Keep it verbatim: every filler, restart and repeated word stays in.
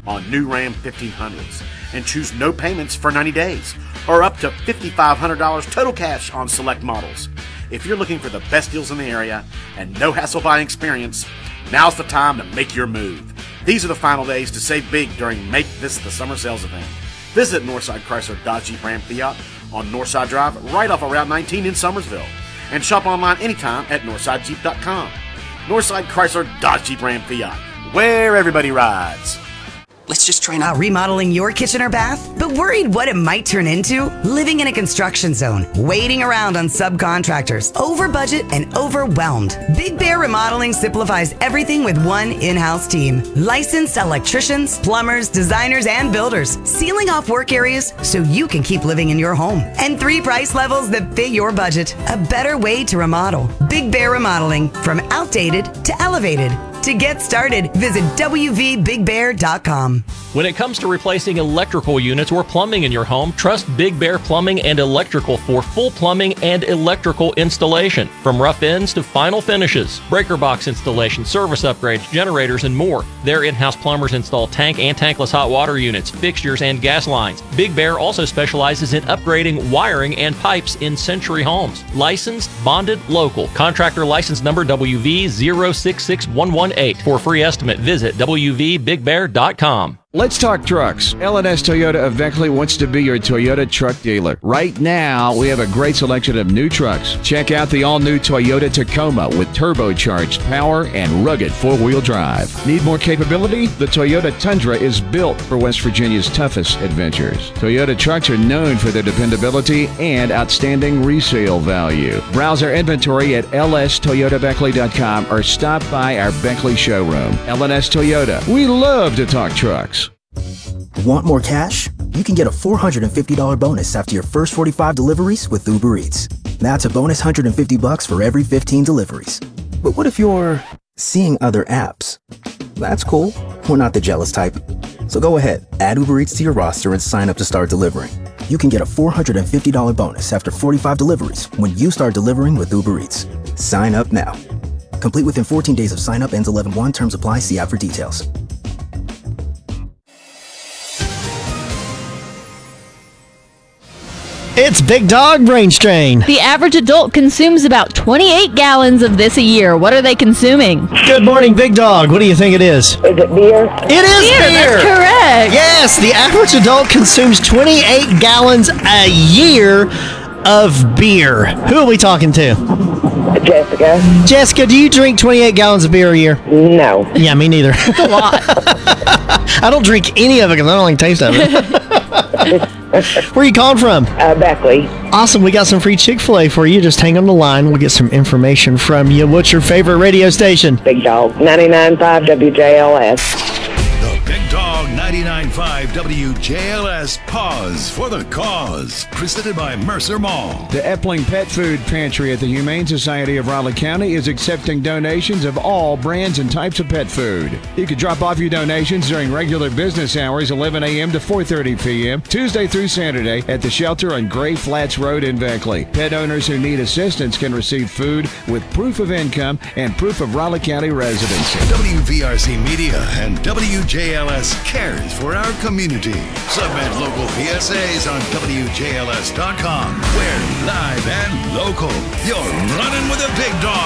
on new Ram fifteen hundreds and choose no payments for ninety days or up to five thousand five hundred dollars total cash on select models. If you're looking for the best deals in the area and no hassle buying experience, now's the time to make your move. These are the final days to save big during Make This the Summer Sales event. Visit Northside Chrysler Dodge Jeep Ram Fiat on Northside Drive right off of Route nineteen in Summersville and shop online anytime at northside jeep dot com. Northside Chrysler Dodge Jeep Ram Fiat, where everybody rides. Let's just try not remodeling your kitchen or bath, but worried what it might turn into? Living in a construction zone, waiting around on subcontractors, over budget and overwhelmed. Big Bear Remodeling simplifies everything with one in-house team. Licensed electricians, plumbers, designers, and builders, sealing off work areas so you can keep living in your home. And three price levels that fit your budget. A better way to remodel. Big Bear Remodeling, from outdated to elevated. To get started, visit w v big bear dot com. When it comes to replacing electrical units or plumbing in your home, trust Big Bear Plumbing and Electrical for full plumbing and electrical installation. From rough ends to final finishes, breaker box installation, service upgrades, generators, and more. Their in-house plumbers install tank and tankless hot water units, fixtures, and gas lines. Big Bear also specializes in upgrading wiring and pipes in Century homes. Licensed, bonded, local. Contractor license number W V zero six six one one eight. For a free estimate, visit w v big bear dot com. Let's talk trucks. L and S Toyota of Beckley wants to be your Toyota truck dealer. Right now, we have a great selection of new trucks. Check out the all-new Toyota Tacoma with turbocharged power and rugged four-wheel drive. Need more capability? The Toyota Tundra is built for West Virginia's toughest adventures. Toyota trucks are known for their dependability and outstanding resale value. Browse our inventory at l s toyota beckley dot com or stop by our Beckley showroom. L and S Toyota. We love to talk trucks. Want more cash? You can get a four hundred fifty dollars bonus after your first forty-five deliveries with Uber Eats. That's a bonus one hundred fifty bucks for every fifteen deliveries. But what if you're seeing other apps? That's cool. We're not the jealous type. So go ahead, add Uber Eats to your roster and sign up to start delivering. You can get a four hundred fifty dollars bonus after forty-five deliveries when you start delivering with Uber Eats. Sign up now. Complete within fourteen days of sign up, ends eleven one. Terms apply. See app for details. It's Big Dog Brain Strain. The average adult consumes about twenty-eight gallons of this a year. What are they consuming? Good morning, Big Dog. What do you think it is? Is it beer? It is beer. beer. That's correct. Yes, the average adult consumes twenty-eight gallons a year of beer. Who are we talking to? Jessica. Jessica, do you drink twenty-eight gallons of beer a year? No. Yeah, me neither. That's a lot. I don't drink any of it because I don't like the taste of it. Where are you calling from? Uh, Beckley. Awesome. We got some free Chick-fil-A for you. Just hang on the line. We'll get some information from you. What's your favorite radio station? Big Dog. ninety-nine point five W J L S. The Big Dog ninety-nine point five W J L S Pause for the Cause. Presented by Mercer Mall. The Epling Pet Food Pantry at the Humane Society of Raleigh County is accepting donations of all brands and types of pet food. You can drop off your donations during regular business hours, eleven a.m. to four thirty p.m., Tuesday through Saturday, at the shelter on Gray Flats Road in Beckley. Pet owners who need assistance can receive food with proof of income and proof of Raleigh County residency. W V R C Media and W J L S cares for our community. Submit local P S As on W J L S dot com. We're live and local. You're running with a Big Dog.